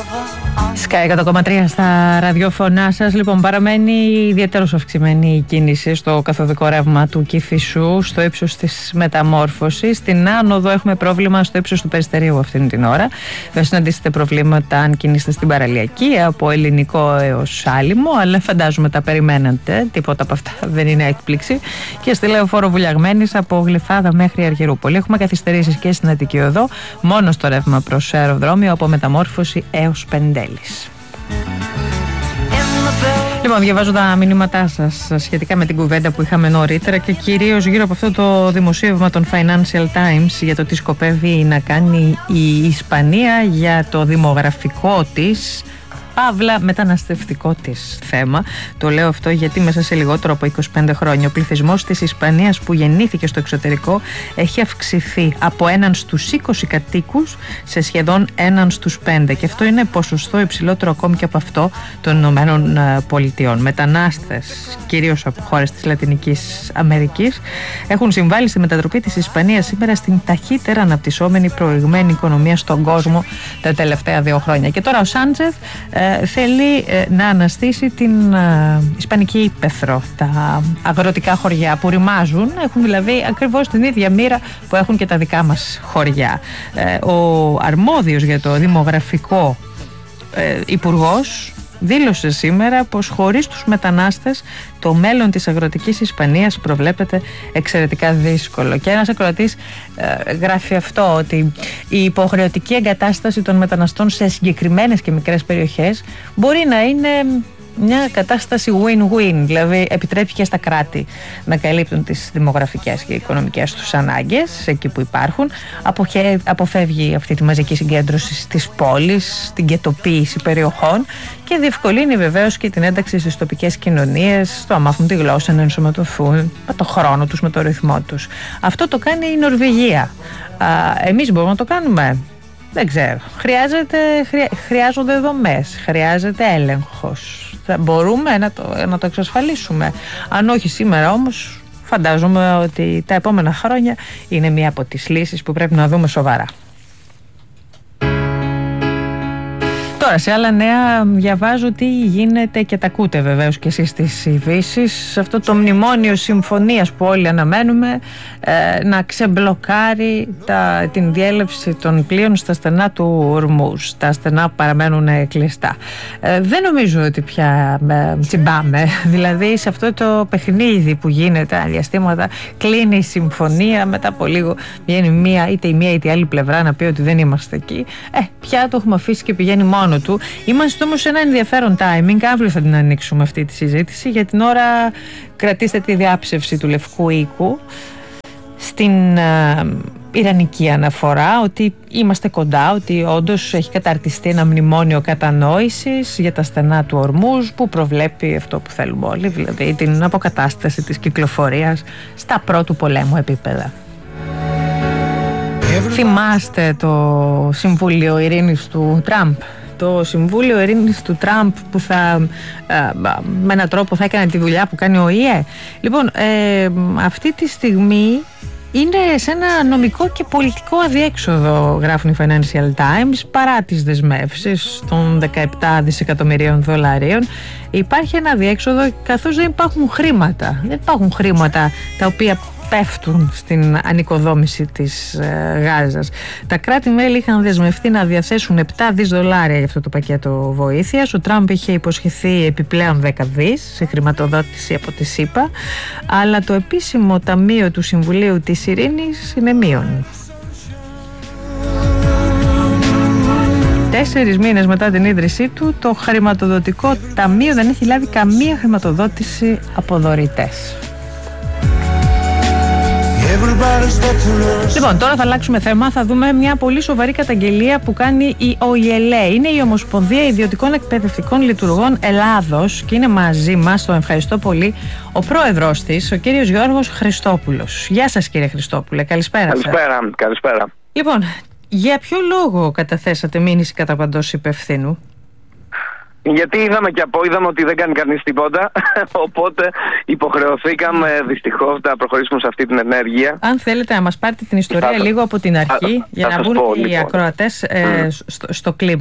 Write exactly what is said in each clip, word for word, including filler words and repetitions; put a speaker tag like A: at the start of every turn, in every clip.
A: Sky εκατό κόμμα τρία στα ραδιόφωνά σας. Λοιπόν, παραμένει ιδιαίτερως αυξημένη η κίνηση στο καθοδικό ρεύμα του Κηφισού, στο ύψος της Μεταμόρφωσης. Στην άνοδο έχουμε πρόβλημα στο ύψος του Περιστερίου αυτήν την ώρα. Θα συναντήσετε προβλήματα αν κινείστε στην παραλιακή, από Ελληνικό έως Άλυμο, αλλά φαντάζομαι τα περιμένετε. Τίποτα από αυτά δεν είναι έκπληξη. Και στη Λεωφόρο Βουλιαγμένης από Γλυφάδα μέχρι Αργυρούπολη. Έχουμε καθυστερήσεις και στην Αττική Οδό, μόνο στο ρεύμα προς αεροδρόμιο από Μεταμόρφωση έως Πεντέλης. Λοιπόν, διαβάζω τα μηνύματά σας σχετικά με την κουβέντα που είχαμε νωρίτερα και κυρίως γύρω από αυτό το δημοσίευμα των Financial Times για το τι σκοπεύει να κάνει η Ισπανία για το δημογραφικό της, παύλα μεταναστευτικό της θέμα. Το λέω αυτό γιατί μέσα σε λιγότερο από είκοσι πέντε χρόνια ο πληθυσμός της Ισπανίας που γεννήθηκε στο εξωτερικό έχει αυξηθεί από έναν στους είκοσι κατοίκους σε σχεδόν έναν στους πέντε, και αυτό είναι ποσοστό υψηλότερο ακόμη και από αυτό των Ηνωμένων Πολιτειών. Μετανάστες, κυρίως από χώρες της Λατινικής Αμερικής, έχουν συμβάλει στη μετατροπή της Ισπανίας σήμερα στην ταχύτερα αναπτυσσόμενη προηγμένη οικονομία στον κόσμο τα τελευταία δύο χρόνια. Και τώρα ο Σάντσεθ Ε, θέλει ε, να αναστήσει την ε, Ισπανική ύπαιθρο. Τα αγροτικά χωριά που ρημάζουν έχουν δηλαδή ακριβώς την ίδια μοίρα που έχουν και τα δικά μας χωριά. Ε, ο αρμόδιος για το δημογραφικό ε, υπουργός δήλωσε σήμερα πως χωρίς τους μετανάστες το μέλλον της αγροτικής Ισπανίας προβλέπεται εξαιρετικά δύσκολο. Και ένας ακροατής ε, γράφει αυτό, ότι η υποχρεωτική εγκατάσταση των μεταναστών σε συγκεκριμένες και μικρές περιοχές μπορεί να είναι μια κατάσταση win-win, δηλαδή επιτρέπει και στα κράτη να καλύπτουν τις δημογραφικές και οικονομικές τους ανάγκες εκεί που υπάρχουν, αποφεύγει αυτή τη μαζική συγκέντρωση στις πόλεις, την γετοποίηση περιοχών και διευκολύνει βεβαίως και την ένταξη στις τοπικές κοινωνίες, στο να μάθουν τη γλώσσα, να ενσωματωθούν με το χρόνο τους, με το ρυθμό τους. Αυτό το κάνει η Νορβηγία. Α, εμείς μπορούμε να το κάνουμε? Δεν ξέρω. Χρειάζεται, χρειά, χρειάζονται δομές, χρειάζεται έλεγχος. Θα μπορούμε να το, να το εξασφαλίσουμε. Αν όχι σήμερα όμως, φαντάζομαι ότι τα επόμενα χρόνια είναι μία από τις λύσεις που πρέπει να δούμε σοβαρά. Τώρα, σε άλλα νέα, διαβάζω τι γίνεται και τα ακούτε βεβαίως και εσείς στις ειδήσεις. Αυτό το μνημόνιο συμφωνίας που όλοι αναμένουμε ε, να ξεμπλοκάρει τα, την διέλευση των πλοίων στα στενά του Ορμούζ. Τα στενά που παραμένουν κλειστά. Ε, δεν νομίζω ότι πια ε, τσιμπάμε. Δηλαδή, σε αυτό το παιχνίδι που γίνεται διαστήματα, κλείνει η συμφωνία, μετά από λίγο βγαίνει μία, είτε η μία είτε η άλλη πλευρά να πει ότι δεν είμαστε εκεί. Ε, πια το έχουμε αφήσει και πηγαίνει μόνο του. Είμαστε όμως σε ένα ενδιαφέρον timing. Αύριο θα την ανοίξουμε αυτή τη συζήτηση. Για την ώρα κρατήστε τη διάψευση του Λευκού Οίκου στην uh, ιρανική αναφορά ότι είμαστε κοντά, ότι όντως έχει καταρτιστεί ένα μνημόνιο κατανόησης για τα στενά του Ορμούζ που προβλέπει αυτό που θέλουμε όλοι, δηλαδή την αποκατάσταση της κυκλοφορίας στα πρώτου πολέμου επίπεδα. Θυμάστε το Συμβούλιο Ειρήνης του Τραμπ? Το Συμβούλιο Ειρήνης του Τραμπ που θα, με έναν τρόπο θα έκανε τη δουλειά που κάνει ο ΙΕ. Λοιπόν, ε, αυτή τη στιγμή είναι σε ένα νομικό και πολιτικό αδιέξοδο, γράφουν οι Financial Times, παρά τις δεσμεύσεις των δεκαεπτά δισεκατομμυρίων δολαρίων. Υπάρχει ένα αδιέξοδο καθώς δεν υπάρχουν χρήματα. Δεν υπάρχουν χρήματα τα οποία πέφτουν στην ανοικοδόμηση της ε, Γάζας. Τα κράτη-μέλη είχαν δεσμευτεί να διαθέσουν επτά δισεκατομμύρια δολάρια για αυτό το πακέτο βοήθειας. Ο Τραμπ είχε υποσχεθεί επιπλέον δέκα δισεκατομμύρια σε χρηματοδότηση από τη ΣΥΠΑ, αλλά το επίσημο ταμείο του Συμβουλίου της Ειρήνης είναι μείον. Τέσσερις μήνες μετά την ίδρυσή του, το χρηματοδοτικό ταμείο δεν έχει λάβει καμία χρηματοδότηση από δωρητές. Λοιπόν, τώρα θα αλλάξουμε θέμα. Θα δούμε μια πολύ σοβαρή καταγγελία που κάνει η Ο Η Ελ Ε. Είναι η Ομοσπονδία Ιδιωτικών Εκπαιδευτικών Λειτουργών Ελλάδος και είναι μαζί μας, τον ευχαριστώ πολύ, ο πρόεδρος της, ο κύριος Γιώργος Χριστόπουλος. Γεια σας, κύριε Χριστόπουλε, καλησπέρα.
B: Καλησπέρα, καλησπέρα.
A: Λοιπόν, για ποιο λόγο καταθέσατε μήνυση κατά παντός υπευθύνου?
B: Γιατί είδαμε και από είδαμε ότι δεν κάνει κανείς τίποτα, οπότε υποχρεωθήκαμε δυστυχώς να προχωρήσουμε σε αυτή την ενέργεια.
A: Αν θέλετε να μας πάρετε την ιστορία θα, λίγο από την αρχή, θα, για θα να μπουν οι λοιπόν. ακροατές ε, mm. στο, στο κλίμα.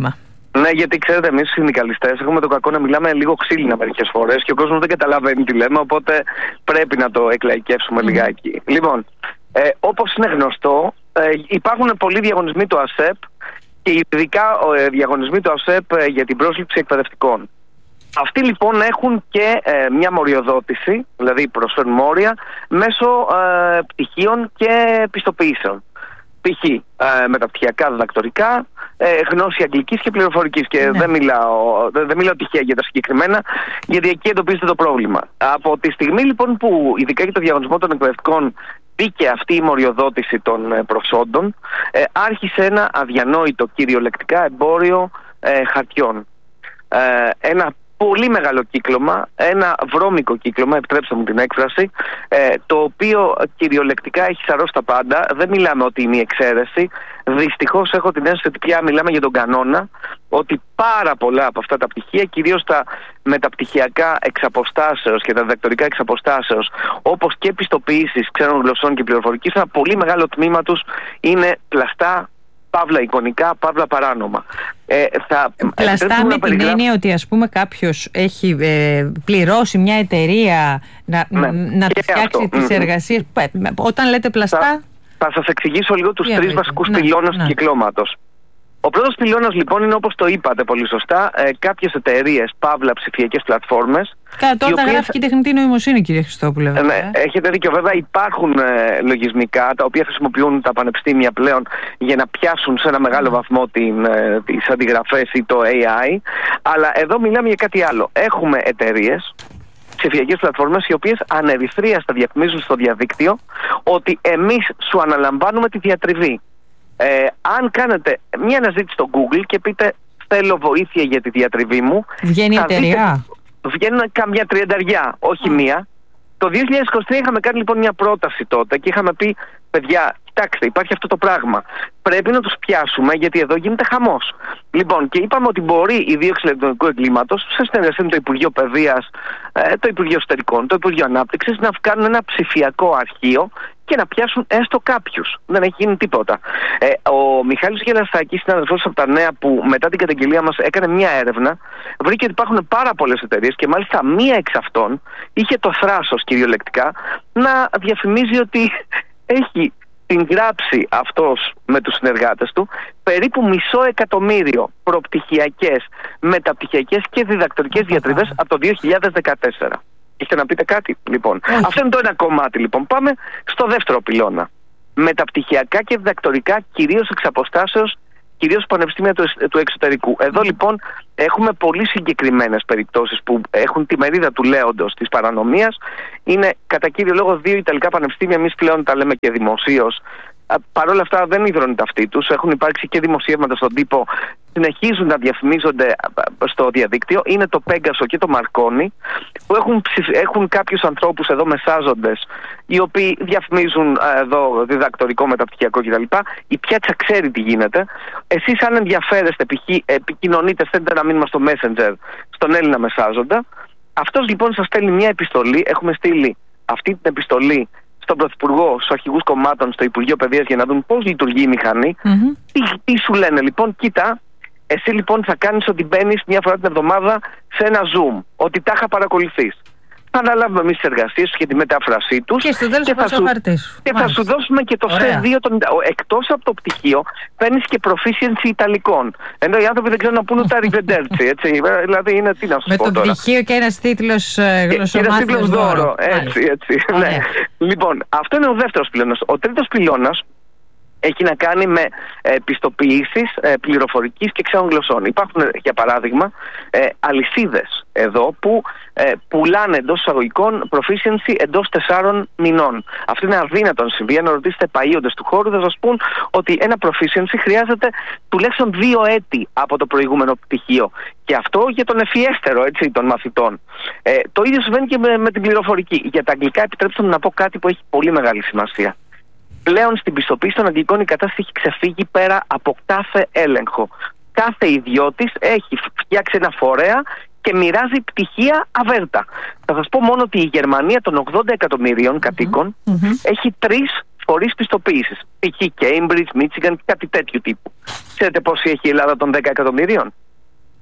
B: Ναι, γιατί ξέρετε, εμείς οι συνδικαλιστές έχουμε το κακό να μιλάμε λίγο ξύλινα μερικές φορές και ο κόσμος δεν καταλαβαίνει τι λέμε, οπότε πρέπει να το εκλαϊκεύσουμε mm. λιγάκι. Λοιπόν, ε, όπως είναι γνωστό, ε, υπάρχουν πολλοί διαγωνισμοί του ΑΣΕΠ και ειδικά ε, διαγωνισμοί του ΑΣΕΠ ε, για την πρόσληψη εκπαιδευτικών. Αυτοί λοιπόν έχουν και ε, μια μοριοδότηση, δηλαδή προσφέρουν μόρια μέσω ε, πτυχίων και πιστοποιήσεων. Π.χ. Ε, μεταπτυχιακά διδακτορικά, ε, γνώση αγγλικής και πληροφορικής. Και ναι. δεν, μιλάω, δεν, δεν μιλάω τυχαία για τα συγκεκριμένα, γιατί εκεί εντοπίζεται το πρόβλημα. Από τη στιγμή λοιπόν που, ειδικά για το διαγωνισμό των εκπαιδευτικών, μπήκε αυτή η μοριοδότηση των ε, προσόντων, ε, άρχισε ένα αδιανόητο κυριολεκτικά εμπόριο ε, χαρτιών. Ε, ένα πολύ μεγάλο κύκλωμα, ένα βρώμικο κύκλωμα, επιτρέψτε μου την έκφραση, ε, το οποίο κυριολεκτικά έχει σαρώσει τα πάντα. Δεν μιλάμε ότι είναι η εξαίρεση. Δυστυχώς έχω την αίσθηση ότι πια μιλάμε για τον κανόνα, ότι πάρα πολλά από αυτά τα πτυχία, κυρίως τα μεταπτυχιακά εξαποστάσεως και τα διδακτορικά εξαποστάσεως, όπως και πιστοποιήσεις ξένων γλωσσών και πληροφορικής, ένα πολύ μεγάλο τμήμα τους είναι πλαστά, παύλα εικονικά, παύλα παράνομα. Ε, θα,
A: πλαστά με την έννοια ότι ας πούμε κάποιος έχει ε, πληρώσει μια εταιρεία να, ναι, να του φτιάξει αυτό. τις mm-hmm. εργασίες. Όταν λέτε πλαστά... Θα, θα σας εξηγήσω λίγο τους τρεις βασικούς ναι, πυλώνες ναι. του κυκλώματος. Ο πρώτος πυλώνας λοιπόν είναι, όπως το είπατε πολύ σωστά, ε, κάποιες εταιρείες, παύλα ψηφιακές πλατφόρμες. Κατά τώρα οποίες... γράφει και τεχνητή νοημοσύνη, κύριε Χριστόπουλε.
B: Ε, ναι, έχετε δίκιο. Βέβαια υπάρχουν ε, λογισμικά τα οποία χρησιμοποιούν τα πανεπιστήμια πλέον για να πιάσουν σε ένα μεγάλο βαθμό την, ε, τις αντιγραφές ή το έι άι. Αλλά εδώ μιλάμε για κάτι άλλο. Έχουμε εταιρείες, ψηφιακές πλατφόρμες, οι οποίες ανερυθρίαστα διαφημίζουν στο διαδίκτυο ότι εμείς σου αναλαμβάνουμε τη διατριβή. Ε, αν κάνετε μια αναζήτηση στο Google και πείτε θέλω βοήθεια για τη διατριβή μου,
A: βγαίνει η εταιρεία.
B: Βγαίνουν καμιά τριανταριά, όχι mm. μία. Το δύο χιλιάδες είκοσι τρία είχαμε κάνει λοιπόν μια πρόταση τότε και είχαμε πει, παιδιά, κοιτάξτε, υπάρχει αυτό το πράγμα. Πρέπει να τους πιάσουμε, γιατί εδώ γίνεται χαμός. Λοιπόν, και είπαμε ότι μπορεί η δίωξη ηλεκτρονικού εγκλήματος, σε συνεργασία με το Υπουργείο Παιδείας, το Υπουργείο Εσωτερικών, το Υπουργείο Ανάπτυξης, να κάνουν ένα ψηφιακό αρχείο και να πιάσουν έστω κάποιους. Δεν έχει γίνει τίποτα. Ε, ο Μιχάλης Γελαστάκης, συναδελφός από τα Νέα, που μετά την καταγγελία μας έκανε μια έρευνα, βρήκε ότι υπάρχουν πάρα πολλές εταιρείες και μάλιστα μία εξ αυτών είχε το θράσος κυριολεκτικά να διαφημίζει ότι έχει συγγράψει αυτός με τους συνεργάτες του περίπου μισό εκατομμύριο προπτυχιακές, μεταπτυχιακές και διδακτορικές διατριβές από το δύο χιλιάδες δεκατέσσερα. Έχετε να πείτε κάτι, λοιπόν? Όχι. Αυτό είναι το ένα κομμάτι, λοιπόν. Πάμε στο δεύτερο πυλώνα. Μεταπτυχιακά και διδακτορικά, κυρίως εξ αποστάσεως, κυρίως πανεπιστήμια του, του εξωτερικού. Εδώ, λοιπόν, έχουμε πολύ συγκεκριμένες περιπτώσεις που έχουν τη μερίδα του λέοντος της παρανομίας. Είναι κατά κύριο λόγο δύο Ιταλικά πανεπιστήμια, εμείς πλέον τα λέμε και δημοσίως. Παρ' όλα αυτά δεν ίδρωνε τα αυτοί τους. Έχουν υπάρξει και δημοσιεύματα στον τύπο, συνεχίζουν να διαφημίζονται στο διαδίκτυο. Είναι το Πέγκασο και το Μαρκόνι, που έχουν, έχουν κάποιους ανθρώπους εδώ μεσάζοντες, οι οποίοι διαφημίζουν εδώ διδακτορικό, μεταπτυχιακό κτλ. Η πιάτσα ξέρει τι γίνεται. Εσείς, αν ενδιαφέρεστε, επικοινωνείτε, στέλνετε ένα μήνυμα στο Messenger στον Έλληνα μεσάζοντα. Αυτός λοιπόν σας στέλνει μια επιστολή. Έχουμε στείλει αυτή την επιστολή στον Πρωθυπουργό, στους αρχηγούς κομμάτων, στο Υπουργείο Παιδείας, για να δουν πώς λειτουργεί η μηχανή. Mm-hmm. Τι, τι σου λένε λοιπόν? Κοίτα, εσύ λοιπόν θα κάνεις ότι μπαίνεις μια φορά την εβδομάδα σε ένα Zoom, ότι τάχα παρακολουθείς. Θα αναλάβουμε εμείς τις εργασίες και τη μετάφρασή τους
A: και, στο τέλος
B: και, θα, σου, και θα σου δώσουμε και το σχέδιο των... Εκτός από το πτυχίο, παίρνεις και proficiency Ιταλικών. Ενώ οι άνθρωποι δεν ξέρουν να πούνε ούτε arrivederci, έτσι. Δηλαδή είναι, τι να σου
A: με
B: πω
A: το
B: τώρα.
A: Πτυχίο και ένας τίτλος γλωσσομάθειας δώρο. Και ένας τίτλος δώρο,
B: έτσι, έτσι. Ναι. Λοιπόν, αυτό είναι ο δεύτερος πυλώνας. Ο τρίτος πυλώνας έχει να κάνει με ε, πιστοποιήσεις ε, πληροφορικής και ξένων γλωσσών. Υπάρχουν, για παράδειγμα, ε, αλυσίδες εδώ που ε, πουλάνε εντός εισαγωγικών proficiency εντός τεσσάρων μηνών. Αυτό είναι αδύνατο να συμβεί. Αν ρωτήσετε παΐοντες του χώρου, θα σας πούν ότι ένα proficiency χρειάζεται τουλάχιστον δύο έτη από το προηγούμενο πτυχίο. Και αυτό για τον ευφιέστερο, έτσι, των μαθητών. Ε, το ίδιο συμβαίνει και με, με την πληροφορική. Για τα αγγλικά, επιτρέψτε μου να πω κάτι που έχει πολύ μεγάλη σημασία. Πλέον στην πιστοποίηση των αγγλικών η κατάσταση έχει ξεφύγει πέρα από κάθε έλεγχο. Κάθε ιδιώτης έχει φτιάξει ένα φορέα και μοιράζει πτυχία αβέρτα. Θα σας πω μόνο ότι η Γερμανία των ογδόντα εκατομμυρίων κατοίκων mm-hmm. έχει τρεις φορείς πιστοποίησης. Π.χ. Cambridge, Michigan και κάτι τέτοιου τύπου. Ξέρετε πόσοι έχει η Ελλάδα των δέκα εκατομμυρίων?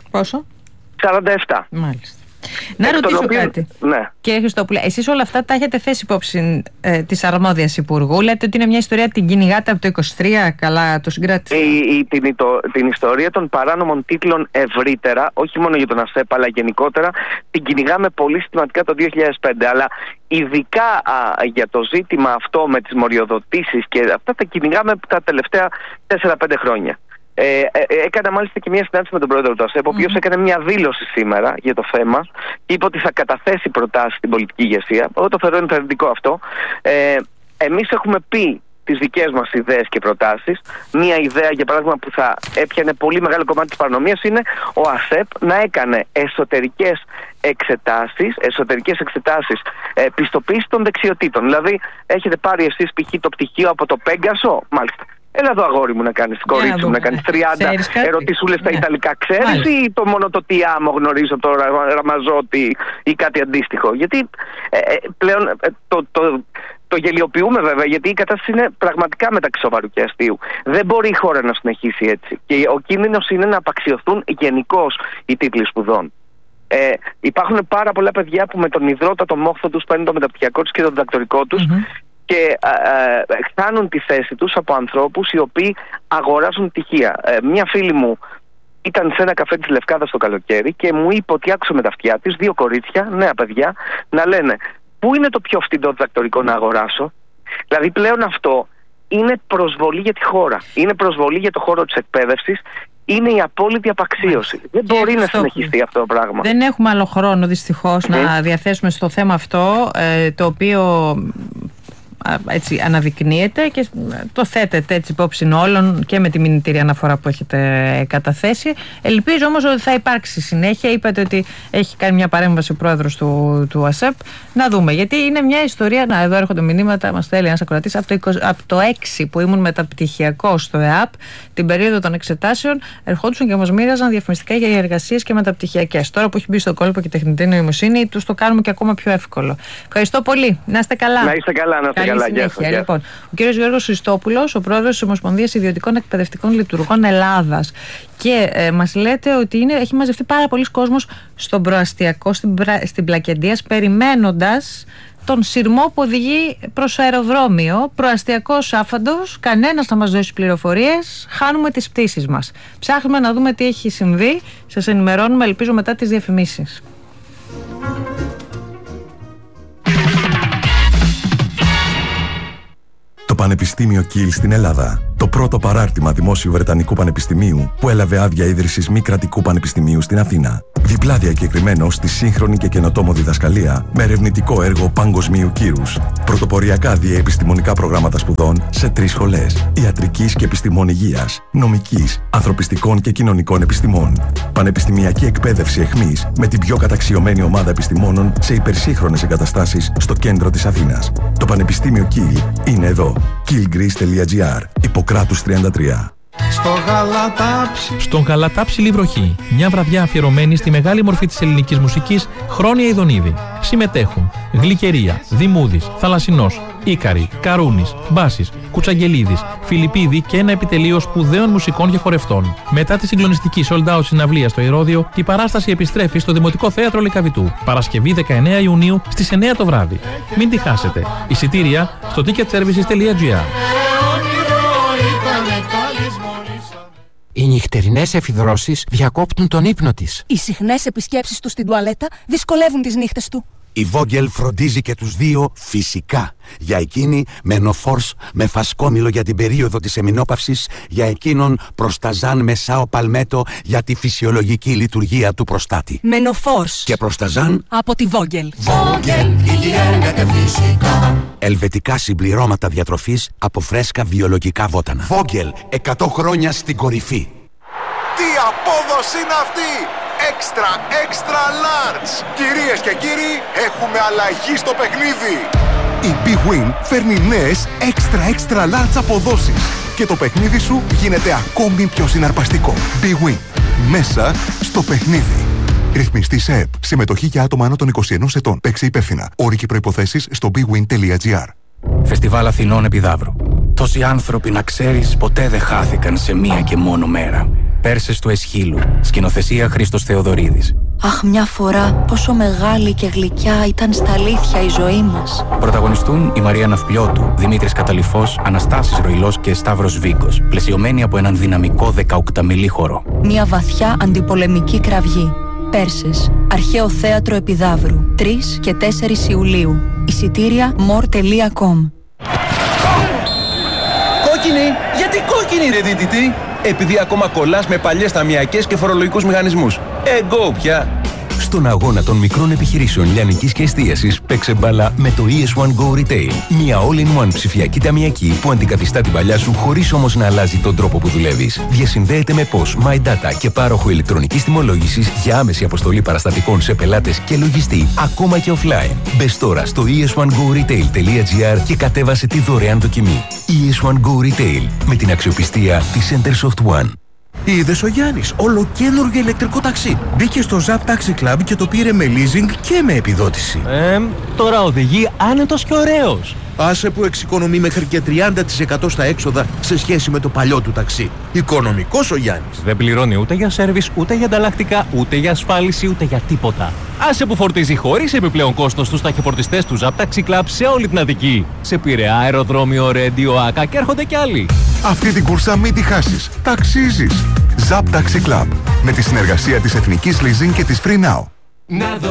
A: Πόσο?
B: σαράντα επτά.
A: Μάλιστα. Να ρωτήσω οποίο, κάτι.
B: Ναι.
A: Κύριε Χριστόπουλε, εσείς όλα αυτά τα έχετε θέσει υπόψη ε, της αρμόδιας υπουργού. Λέτε ότι είναι μια ιστορία, την κυνηγάτε από το είκοσι τρία, καλά το συγκράτησε.
B: Η, η, την, το, την ιστορία των παράνομων τίτλων ευρύτερα, όχι μόνο για τον ΑΣΕΠ αλλά γενικότερα, την κυνηγάμε πολύ συστηματικά το δύο χιλιάδες πέντε. Αλλά ειδικά α, για το ζήτημα αυτό με τις μοριοδοτήσεις και αυτά τα κυνηγάμε τα τελευταία τέσσερα πέντε χρόνια. Ε, ε, έκανα μάλιστα και μια συνάντηση με τον πρόεδρο του ΑΣΕΠ, ο οποίος έκανε μια δήλωση σήμερα για το θέμα και είπε ότι θα καταθέσει προτάσεις στην πολιτική ηγεσία. Εγώ το θεωρώ ενθαρρυντικό αυτό. Ε, εμείς έχουμε πει τις δικές μας ιδέες και προτάσεις. Μια ιδέα, για παράδειγμα, που θα έπιανε πολύ μεγάλο κομμάτι της παρανομίας είναι ο ΑΣΕΠ να έκανε εσωτερικές εξετάσεις, εσωτερικές εξετάσεις ε, πιστοποίηση των δεξιοτήτων. Δηλαδή, έχετε πάρει εσείς π.χ. το πτυχίο από το Πέγκασο, μάλιστα. Έλα εδώ, αγόρι μου, να κάνεις, κορίτσι μου, να κάνεις τριάντα ερωτήσουλες στα ναι. Ιταλικά. Ξέρεις ή το μόνο το τι άμμο γνωρίζω, το Ραμαζότη ή κάτι αντίστοιχο? Γιατί ε, πλέον ε, το, το, το γελιοποιούμε βέβαια, γιατί η κατάσταση είναι πραγματικά μεταξύ σοβαρού και αστείου. Δεν μπορεί η χώρα να συνεχίσει έτσι. Και ο κίνδυνος είναι να απαξιωθούν γενικώς οι τίτλοι σπουδών. Ε, υπάρχουν πάρα πολλά παιδιά που με τον υδρότατο μόχθο τους παίρνουν το μεταπτυχιακό τους και το διδακτορικό τους. Mm-hmm. Και ε, ε, χάνουν τη θέση τους από ανθρώπους οι οποίοι αγοράζουν πτυχία. Ε, μια φίλη μου ήταν σε ένα καφέ της Λευκάδας το καλοκαίρι και μου είπε ότι άκουσε με τα αυτιά της δύο κορίτσια, νέα παιδιά, να λένε πού είναι το πιο φθηνό διδακτορικό να αγοράσω. Δηλαδή πλέον αυτό είναι προσβολή για τη χώρα. Είναι προσβολή για το χώρο της εκπαίδευσης. Είναι η απόλυτη απαξίωση. Δεν και μπορεί να συνεχιστεί αυτό το πράγμα.
A: Δεν έχουμε άλλο χρόνο δυστυχώς mm. να διαθέσουμε στο θέμα αυτό, ε, το οποίο έτσι αναδεικνύεται και το θέτεται έτσι υπόψη όλων και με τη μηνυτήρια αναφορά που έχετε καταθέσει. Ελπίζω όμως ότι θα υπάρξει συνέχεια. Είπατε ότι έχει κάνει μια παρέμβαση ο πρόεδρος του, του ΑΣΕΠ. Να δούμε, γιατί είναι μια ιστορία. Να, εδώ έρχονται μηνύματα, μας στέλνει ένας ακροατής από το, είκοσι, από το έξι που ήμουν μεταπτυχιακό στο ΕΑΠ, την περίοδο των εξετάσεων, ερχόντουσαν και μας μοίραζαν διαφημιστικά για εργασίες και μεταπτυχιακές. Τώρα που έχει μπει στο κόλπο και η τεχνητή νοημοσύνη, τους το κάνουμε και ακόμα πιο εύκολο. Ευχαριστώ πολύ. Να είστε καλά.
B: Να είστε καλά, να είστε καλά.
A: Συνέχεια, λοιπόν. Ο κύριος Γιώργος Χριστόπουλος, ο πρόεδρος της Ομοσπονδίας Ιδιωτικών Εκπαιδευτικών Λειτουργών Ελλάδας. Και ε, μας λέτε ότι είναι, έχει μαζευτεί πάρα πολλοί κόσμος στον προαστιακό, στην, στην Πλακεντίας, περιμένοντας τον σειρμό που οδηγεί προς το αεροδρόμιο. Προαστιακός άφαντος, κανένας να μας δώσει πληροφορίες, χάνουμε τις πτήσεις μας. Ψάχνουμε να δούμε τι έχει συμβεί. Σας ενημερώνουμε, ελπίζω, μετά τις διαφημίσεις.
C: Το Πανεπιστήμιο Κιλ στην Ελλάδα. Το πρώτο παράρτημα δημόσιου Βρετανικού Πανεπιστημίου που έλαβε άδεια ίδρυσης μη κρατικού πανεπιστημίου στην Αθήνα. Διπλά διακεκριμένο στη σύγχρονη και καινοτόμο διδασκαλία με ερευνητικό έργο παγκοσμίου κύρους. Πρωτοποριακά διεπιστημονικά προγράμματα σπουδών σε τρεις σχολές: ιατρικής και επιστημών υγείας, νομικής, ανθρωπιστικών και κοινωνικών επιστημών. Πανεπιστημιακή εκπαίδευση εχμής με την πιο καταξιωμένη ομάδα επιστημόνων σε υπερσύγχρονες εγκαταστάσεις στο κέντρο της Αθήνας. Το Πανεπιστήμιο Κιλ είναι εδώ. κιλ-greece τελεία τζι άρ. Ιπποκράτους τριάντα τρία.
D: Στο Γαλατάψι.
E: Στον Γαλατάψιλη βροχή. Μια βραδιά αφιερωμένη στη μεγάλη μορφή της ελληνικής μουσικής, Χρόνια Ιδονίδη. Συμμετέχουν Γλυκερία, Δημούδης, Θαλασσινός, Ίκαρη, Καρούνης, Μπάσης, Κουτσαγγελίδης, Φιλιππίδη και ένα επιτελείο σπουδαίων μουσικών και χορευτών. Μετά τη συγκλονιστική sold out συναυλία στο Ηρώδειο, η παράσταση επιστρέφει στο Δημοτικό Θέατρο Λυκαβητού. Παρασκευή δεκαεννέα Ιουνίου στις εννέα το βράδυ. Μην τη χάσετε. Εισιτήρια στο ticket services τελεία τζι άρ.
F: Οι νυχτερινές εφηδρώσεις διακόπτουν τον ύπνο της.
G: Οι συχνές επισκέψεις του στην τουαλέτα δυσκολεύουν τις νύχτες του.
H: Η Vogel φροντίζει και τους δύο φυσικά. Για εκείνη Menopause με φασκόμηλο για την περίοδο της εμεινόπαυσης, για εκείνον Προσταζάν με Σάο Παλμέτο για τη φυσιολογική λειτουργία του προστάτη.
G: Menopause
H: και Προσταζάν
G: από τη Vogel.
H: Vogel, υγιεινεται φυσικά. Ελβετικά συμπληρώματα διατροφής από φρέσκα βιολογικά βότανα. Vogel, εκατό χρόνια στην κορυφή.
D: Τι απόδοση είναι αυτή! Extra, extra large! Κυρίες και κύριοι, έχουμε αλλαγή στο παιχνίδι! Η Big Win φέρνει νέες extra, extra large αποδόσεις και το παιχνίδι σου γίνεται ακόμη πιο συναρπαστικό. Big Win. Μέσα στο παιχνίδι. Ρυθμιστή ΣΕΕΠ. Συμμετοχή για άτομα άνω των είκοσι ενός ετών. Παίξε υπεύθυνα. Όροι και προϋποθέσεις στο big win τελεία τζι άρ.
F: Φεστιβάλ Αθηνών Επιδαύρου. Τόσοι άνθρωποι, να ξέρεις, ποτέ δεν χάθηκαν σε μία και μόνο μέρα. Πέρσες του Εσχύλου. Σκηνοθεσία Χρήστος Θεοδωρίδης.
I: Αχ, μια φορά πόσο μεγάλη και γλυκιά ήταν στα αλήθεια η ζωή μας.
F: Πρωταγωνιστούν η Μαρία Ναυπλιώτου, Δημήτρης Καταλυφός, Αναστάσης Ροϊλός και Σταύρος Βίγκος, πλαισιωμένοι από έναν δυναμικό δεκαοκταμιλή χορό.
I: Μια βαθιά αντιπολεμική κραυγή. Πέρσες, Αρχαίο Θέατρο Επιδαύρου, τρεις και τέσσερις Ιουλίου. Εισιτήρια more τελεία com.
J: Κόκκινη! Γιατί κόκκινη ρε δίτητη! Επειδή ακόμα κολλάς με παλιές ταμιακές και φορολογικούς μηχανισμούς. Εγκό πια!
K: Στον αγώνα των μικρών επιχειρήσεων λιανικής και εστίασης παίξε μπάλα με το ι ες one Go Retail. Μια all-in-one ψηφιακή ταμιακή που αντικαθιστά την παλιά σου χωρίς όμως να αλλάζει τον τρόπο που δουλεύεις. Διασυνδέεται με P O S, MyData και πάροχο ηλεκτρονικής τιμολόγησης για άμεση αποστολή παραστατικών σε πελάτες και λογιστή, ακόμα και offline. Μπες τώρα στο ι ες one go retail τελεία gr και κατέβασε τη δωρεάν δοκιμή. ι ες one Go Retail με την αξιοπιστία της Centersoft One.
L: Είδες ο Γιάννης, ολοκαίνουργιο ηλεκτρικό ταξί. Μπήκε στο Zap Taxi Club και το πήρε με leasing και με επιδότηση.
M: Ε, τώρα οδηγεί άνετος και ωραίος.
L: Άσε που εξοικονομεί μέχρι και τριάντα τοις εκατό στα έξοδα σε σχέση με το παλιό του ταξί. Οικονομικός ο Γιάννης.
M: Δεν πληρώνει ούτε για σέρβις, ούτε για ανταλλακτικά, ούτε για ασφάλιση, ούτε για τίποτα. Άσε που φορτίζει χωρίς επιπλέον κόστος στους ταχυφορτιστές του Zap Taxi Club σε όλη την Αττική. Σε Πειραιά, αεροδρόμιο, Ρέντιο, Άκα και έρχονται κι άλλοι.
D: Αυτή την κούρσα μην τη χάσεις. Ταξίζεις. Zap Taxi Club. Με τη συνεργασία της Εθνικής Leasing και της Free Now.